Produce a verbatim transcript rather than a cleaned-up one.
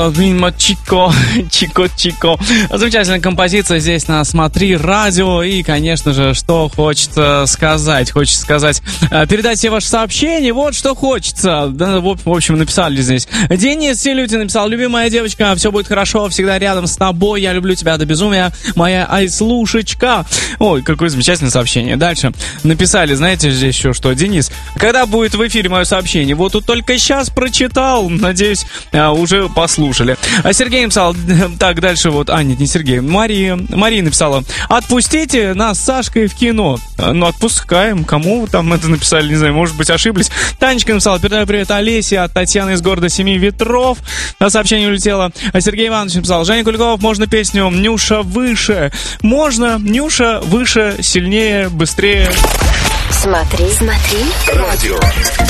Мимо Чико, Чико-Чико. Замечательная композиция здесь на «Смотри радио». И, конечно же, что хочется сказать. Хочется сказать, передать все ваши сообщения. Вот что хочется. Да, в общем, написали здесь. Денис Силютин написал: любимая девочка, все будет хорошо, всегда рядом с тобой. Я люблю тебя до безумия, моя айслушечка. Ой, какое замечательное сообщение. Дальше написали, знаете, здесь еще что. Денис, когда будет в эфире мое сообщение? Вот тут только сейчас прочитал. Надеюсь, уже послушал. А Сергей написал, так, дальше вот, а, нет, не Сергей, Мария, Мария написала: отпустите нас с Сашкой в кино. Ну, отпускаем, кому там это написали, не знаю, может быть, ошиблись. Танечка написала: передаю привет Олесе от Татьяны из города Семи Ветров. На сообщение улетело. А Сергей Иванович написал: Женя Куликов, можно песню «Нюша выше». Можно, Нюша выше, сильнее, быстрее. Смотри, смотри, радио.